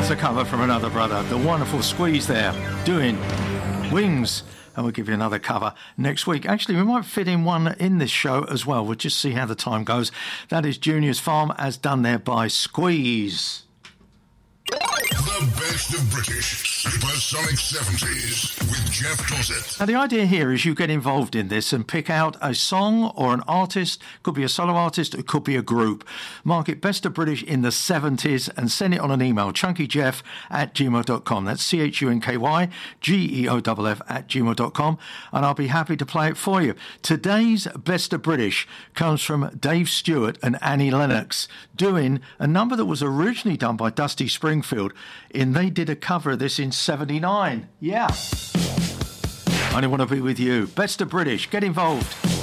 That's a cover from another brother. The wonderful Squeeze there, doing Wings. And we'll give you another cover next week. Actually, we might fit in one in this show as well. We'll just see how the time goes. That is Junior's Farm, as done there by Squeeze. The best of British Supersonic 70s with Jeff Dossett. Now, the idea here is you get involved in this and pick out a song or an artist. Could be a solo artist, it could be a group. Mark it Best of British in the 70s and send it on an email, chunkyjeff@gmail.com. That's CHUNKYGEOFF@gmail.com, and I'll be happy to play it for you. Today's Best of British comes from Dave Stewart and Annie Lennox, doing a number that was originally done by Dusty Springfield, and they did a cover of this in 79. Yeah. I only want to be with you. Best of British. Get involved.